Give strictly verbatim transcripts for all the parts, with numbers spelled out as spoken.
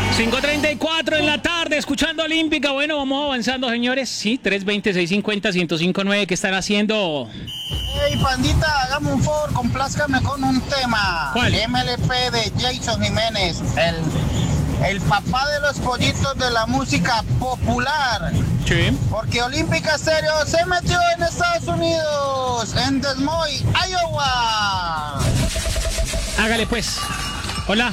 cinco treinta y cuatro en la tarde, escuchando Olímpica. Bueno, vamos avanzando, señores. Sí, tres veinte, seiscientos cincuenta, ciento cinco nueve. ¿Qué están haciendo? Hey, pandita, hágame un favor, complázcame con un tema. ¿Cuál? M L P de Jason Jiménez, el, el papá de los pollitos de la música popular. Sí. Porque Olímpica Stereo se metió en Estados Unidos, en Des Moines, Iowa. Hágale pues. Hola.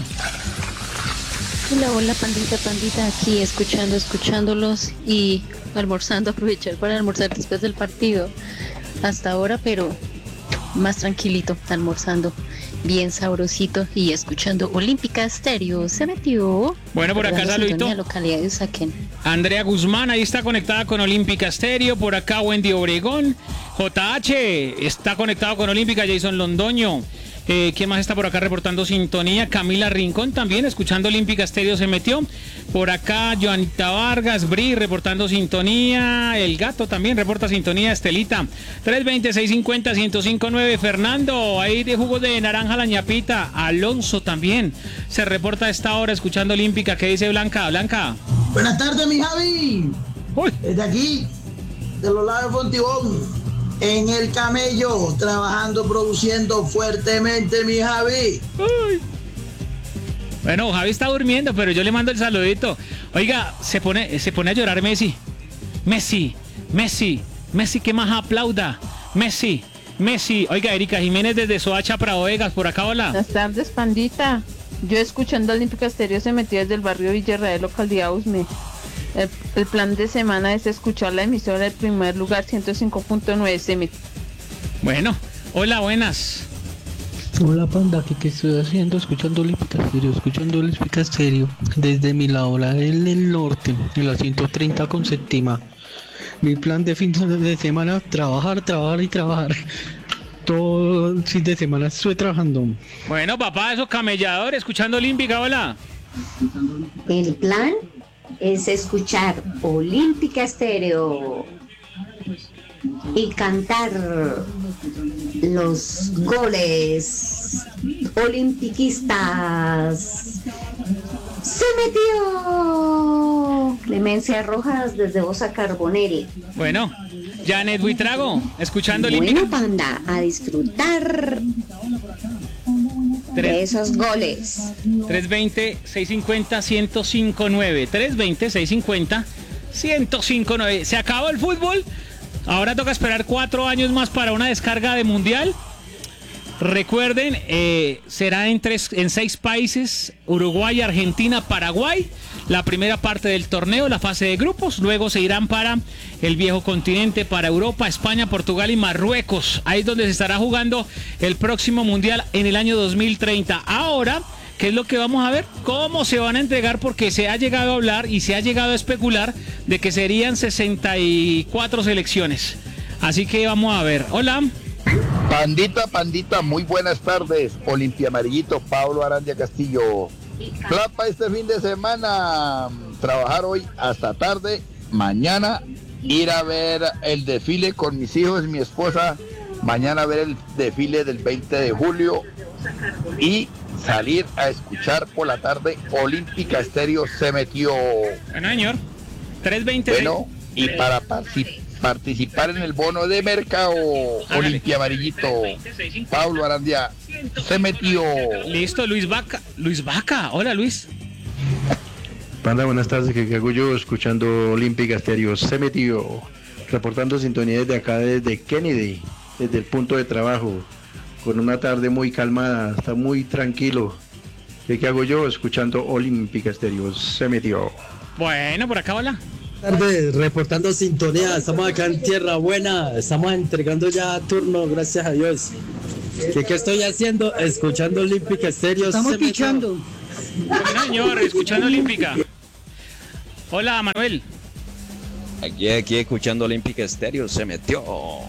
Hola, hola, pandita, pandita, aquí escuchando, escuchándolos y almorzando, aprovechar para almorzar después del partido. Hasta ahora, pero más tranquilito, almorzando, bien sabrosito y escuchando Olímpica Stereo. Se metió. Bueno, por acá, saludito. Localidad de Usaquén. Andrea Guzmán, ahí está conectada con Olímpica Stereo. Por acá, Wendy Obregón. J H está conectado con Olímpica. Jason Londoño. Eh, ¿Quién más está por acá reportando sintonía? Camila Rincón también, escuchando Olímpica Stereo, se metió. Por acá, Joanita Vargas, Bri, reportando sintonía. El Gato también reporta sintonía. Estelita, tres veinte, seiscientos cincuenta, ciento cinco nueve. Fernando, ahí de jugo de naranja la ñapita. Alonso también se reporta a esta hora, escuchando Olímpica. ¿Qué dice Blanca? Blanca. Buenas tardes, mi Javi. Uy. Desde aquí, de los lados de Fontibón. En el camello, trabajando, produciendo fuertemente, mi Javi. Uy. Bueno, Javi está durmiendo, pero yo le mando el saludito. Oiga, se pone, se pone a llorar Messi. Messi, Messi, Messi, que más aplauda. Messi, Messi. Oiga, Erika Jiménez desde Soacha, Prado Vegas, por acá, hola. Buenas tardes, pandita. Yo escuchando Olímpica Stereo se metió desde el barrio Villarreal, localidad Usme. El, el plan de semana es escuchar la emisora del primer lugar ciento cinco punto nueve. Se metió. Bueno, hola, buenas. Hola, panda, ¿qué, qué estoy haciendo? Escuchando Olímpica Stereo, escuchando Olímpica Stereo desde mi labora en el norte, en la ciento treinta con séptima. Mi plan de fin de semana, trabajar, trabajar y trabajar. Todo el fin de semana estoy trabajando. Bueno, papá, esos camelladores, escuchando Olímpica, hola. El plan es escuchar Olímpica Stereo y cantar los goles olimpiquistas. Se metió Clemencia Rojas desde Bosa Carboneri. Bueno, Janet Buitrago, escuchando Bueno, Olímpica. panda, a disfrutar de esos goles. tres veinte, seiscientos cincuenta, ciento cinco nueve. tres veinte, seiscientos cincuenta, ciento cinco nueve. Se acabó el fútbol. Ahora toca esperar cuatro años más para una descarga de mundial. Recuerden, eh, será en, tres, en seis países: Uruguay, Argentina, Paraguay. La primera parte del torneo, la fase de grupos. Luego se irán para el viejo continente, para Europa, España, Portugal y Marruecos. Ahí es donde se estará jugando el próximo mundial en el año dos mil treinta. Ahora, ¿qué es lo que vamos a ver? ¿Cómo se van a entregar? Porque se ha llegado a hablar y se ha llegado a especular de que serían sesenta y cuatro selecciones. Así que vamos a ver. Hola. Pandita, pandita, muy buenas tardes. Olimpia Amarillito, Pablo Arandia Castillo. Plan para este fin de semana: trabajar hoy hasta tarde, mañana ir a ver el desfile con mis hijos y mi esposa, mañana ver el desfile del veinte de julio y salir a escuchar por la tarde Olímpica Stereo. Se metió. Bueno, señor. tres veinte. Bueno, y para participar participar en el bono de mercado, Olimpia Amarillito, Pablo Arandia, se metió. Listo, Luis Vaca. Luis Vaca, hola Luis. Panda, buenas tardes, ¿qué, qué hago yo? Escuchando Olímpica Stereo, se metió. Reportando sintonía desde acá, desde Kennedy, desde el punto de trabajo, con una tarde muy calmada, está muy tranquilo. ¿Qué, qué hago yo? Escuchando Olímpica Stereo, se metió. Bueno, por acá, hola. Buenas tardes, reportando sintonía, estamos acá en Tierra Buena, estamos entregando ya turno, gracias a Dios. ¿Qué, qué estoy haciendo? Escuchando Olímpica Stereo. Estamos pichando. Bueno, señor, escuchando Olímpica. Hola, Manuel. Aquí, aquí escuchando Olímpica Stereo, se metió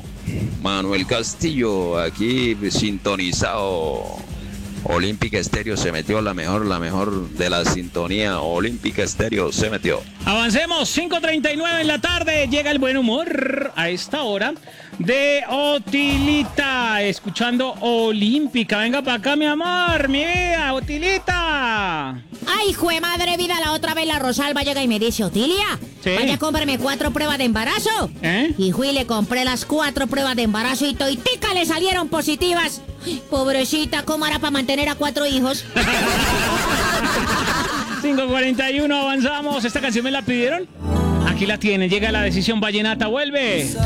Manuel Castillo, aquí sintonizado. Olímpica Stereo se metió, la mejor, la mejor de la sintonía. Olímpica Stereo se metió. Avancemos, cinco treinta y nueve en la tarde. Llega el buen humor a esta hora de Otilita, escuchando Olímpica. Venga para acá, mi amor, mi vida, Otilita. Ay, Ay, jue madre vida, la otra vez la Rosalba llega y me dice, Otilia, Sí. vaya, cómprame cuatro pruebas de embarazo. ¿Eh? Y fui y le compré las cuatro pruebas de embarazo y toitica le salieron positivas. Ay, pobrecita, ¿cómo hará para mantener a cuatro hijos? cinco cuarenta y uno, avanzamos. ¿Esta canción me la pidieron? Aquí la tienen, llega la decisión vallenata, vuelve.